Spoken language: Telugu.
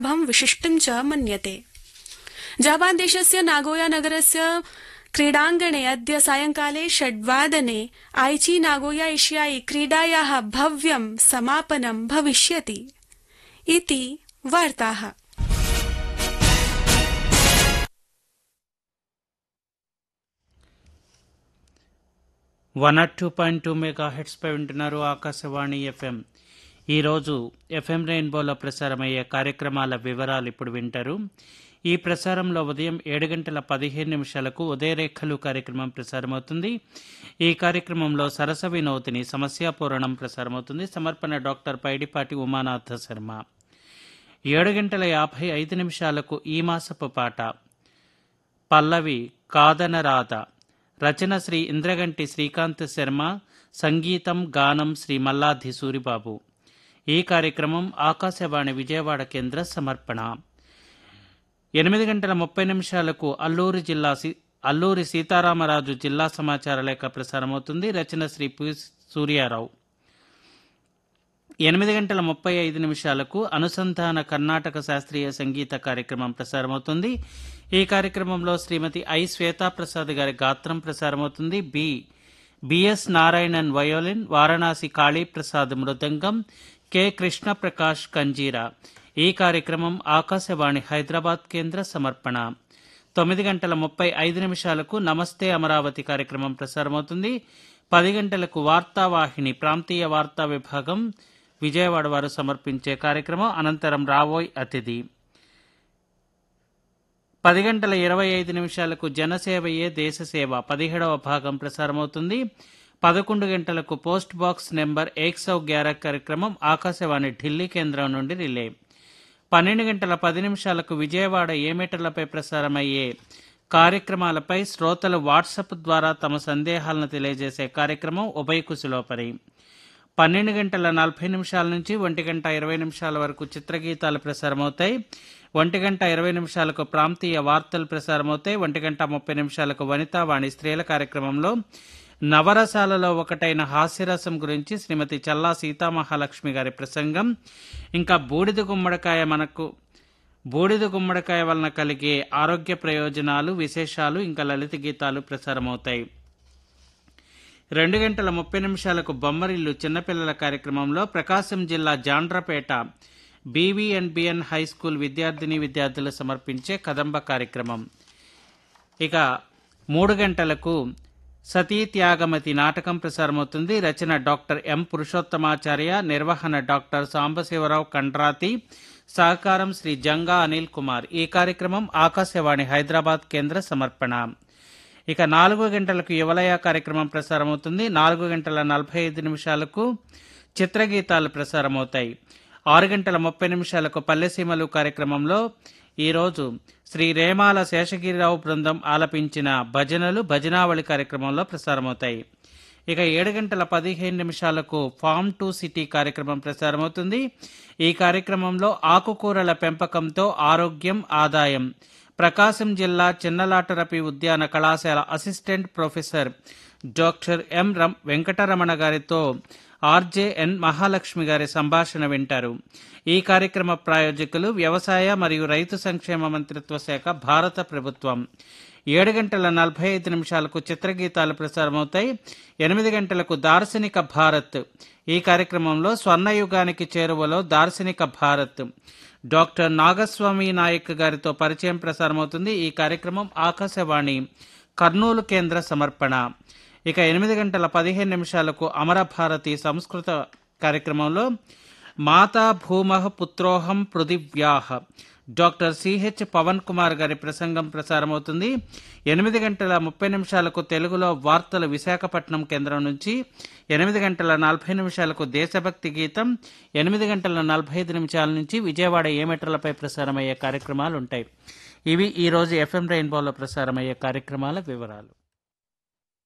भं विशिष्टं च मन्यते। जापान देशस्य नागोया नगरस्य क्रीडाङ्गणे अद्य सायंकाले 6:00 आइची नागोया एशियाई क्रीडायाः भव्यं समापनं भविष्यति इति वार्ताः। 102.2 మెగాహెర్ట్జ్ పై వింటున్నారు ఆకాశవాణి ఎఫ్ఎం. ఈరోజు ఎఫ్ఎం రెయిన్బోలో ప్రసారమయ్యే కార్యక్రమాల వివరాలు ఇప్పుడు వింటారు. ఈ ప్రసారంలో ఉదయం 7:15 ఉదయరేఖలు కార్యక్రమం ప్రసారమవుతుంది. ఈ కార్యక్రమంలో సరస వినోదిని సమస్యాపూరణం ప్రసారమవుతుంది. సమర్పణ డాక్టర్ పైడిపాటి ఉమానాథ శర్మ. 7:55 ఈ మాసపు పాట పల్లవి కాదనరాధ, రచన శ్రీ ఇంద్రగంటి శ్రీకాంత్ శర్మ, సంగీతం గానం శ్రీ మల్లాది సూరిబాబు. ఈ కార్యక్రమం ఆకాశవాణి విజయవాడ కేంద్ర సమర్పణ. 8:30 అల్లూరి సీతారామరాజు జిల్లా సమాచార లేఖ ప్రసారమవుతుంది. రచన శ్రీ పి సూర్యారావు. 8:35 అనుసంధాన కర్ణాటక శాస్త్రీయ సంగీత కార్యక్రమం ప్రసారమవుతుంది. ఈ కార్యక్రమంలో శ్రీమతి ఐ శ్వేతాప్రసాద్ గారి గాత్రం ప్రసారమవుతుంది. బిఎస్ నారాయణన్ వయోలిన్, వారణాసి కాళీప్రసాద్ మృదంగం, కె కృష్ణప్రకాష్ కంజీరా. ఈ కార్యక్రమం ఆకాశవాణి హైదరాబాద్ కేంద్ర సమర్పణ. 9:35 నమస్తే అమరావతి కార్యక్రమం ప్రసారమవుతుంది. 10 గంటలకు వార్తావాహిని ప్రాంతీయ వార్తా విభాగం విజయవాడ వారు సమర్పించే కార్యక్రమం. అనంతరం రావోయ్ అతిథి. 10:25 జనసేవయే దేశసేవ 17వ భాగం ప్రసారమవుతుంది. 11 గంటలకు పోస్ట్ బాక్స్ నెంబర్ 111 కార్యక్రమం ఆకాశవాణి ఢిల్లీ కేంద్రం నుండి రిలే. 12:10 విజయవాడ ఏమీటర్లపై ప్రసారమయ్యే కార్యక్రమాలపై శ్రోతలు వాట్సాప్ ద్వారా తమ సందేహాలను తెలియజేసే కార్యక్రమం ఉభయకుశలోపరి. 12:40 నుంచి 1:20 వరకు చిత్రగీతాలు ప్రసారమవుతాయి. 1:20 ప్రాంతీయ వార్తలు ప్రసారమవుతాయి. 1:30 వనితావాణి స్త్రీల కార్యక్రమంలో నవరసాలలో ఒకటైన హాస్యరసం గురించి శ్రీమతి చల్లా సీతామహాలక్ష్మి గారి ప్రసంగం, ఇంకా బూడిద గుమ్మడికాయ వలన కలిగే ఆరోగ్య ప్రయోజనాలు, విశేషాలు, ఇంకా లలిత గీతాలు ప్రసారమవుతాయి. 2:30 బొమ్మరిల్లు చిన్నపిల్లల కార్యక్రమంలో ప్రకాశం జిల్లా జాండ్రపేట బీవీఎన్బిఎన్ హై స్కూల్ విద్యార్థులు సమర్పించే కదంబ కార్యక్రమం. ఇక 3 గంటలకు సతీ త్యాగమతి నాటకం ప్రసారమవుతుంది. రచన డాక్టర్ ఎం పురుషోత్తమాచార్య, నిర్వహణ డాక్టర్ సాంబశివరావు కండ్రాతి, సహకారం శ్రీ జంగా అనిల్ కుమార్. ఈ కార్యక్రమం ఆకాశవాణి హైదరాబాద్ కేంద్ర సమర్పణ. ఇక 4 గంటలకు యువలయ కార్యక్రమం ప్రసారమవుతుంది. 4:45 చిత్రగీతాలు ప్రసారమవుతాయి. 6:30 పల్లెసీమలు కార్యక్రమంలో ఈరోజు శ్రీ రేమాల శేషగిరిరావు బృందం ఆలపించిన భజనలు భజనావళి కార్యక్రమంలో ప్రసారమవుతాయి. ఇక 7:15 ఫార్మ్ టు సిటీ కార్యక్రమం ప్రసారమవుతుంది. ఈ కార్యక్రమంలో ఆకుకూరల పెంపకంతో ఆరోగ్యం, ఆదాయం, ప్రకాశం జిల్లా చిన్నలాటరపి ఉద్యాన కళాశాల assistant professor doctor M Venkataramana గారితో ఆర్జేఎన్ మహాలక్ష్మి గారి సంభాషణ వింటారు. ఈ కార్యక్రమ ప్రాయోజకులు వ్యవసాయ మరియు రైతు సంక్షేమ మంత్రిత్వ శాఖ, భారత ప్రభుత్వం. 7:45 చిత్రగీతాలు ప్రసారమవుతాయి. 8 గంటలకు దార్శనిక భారత్. ఈ కార్యక్రమంలో స్వర్ణయుగానికి చేరువలో దార్శనిక భారత్ డాక్టర్ నాగస్వామి నాయక్ గారితో పరిచయం ప్రసారమవుతుంది. ఈ కార్యక్రమం ఆకాశవాణి కర్నూలు కేంద్ర సమర్పణ. ఇక 8:15 అమరభారతి సంస్కృత కార్యక్రమంలో మాతా భూమః పుత్రోహం పృథివ్యాః డాక్టర్ సిహెచ్ పవన్ కుమార్ గారి ప్రసంగం ప్రసారమవుతుంది. 8:30 తెలుగులో వార్తలు విశాఖపట్నం కేంద్రం నుంచి. 8:40 దేశభక్తి గీతం. 8:45 నుంచి విజయవాడ ఏమీటర్లపై ప్రసారమయ్యే కార్యక్రమాలు ఉంటాయి. ఇవి ఈరోజు ఎఫ్ఎం రెయిన్బోలో ప్రసారమయ్యే కార్యక్రమాల వివరాలు.